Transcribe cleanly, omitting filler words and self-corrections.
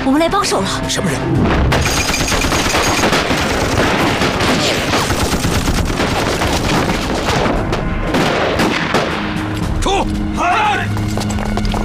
我们来帮手了。 什么人？出！嗨！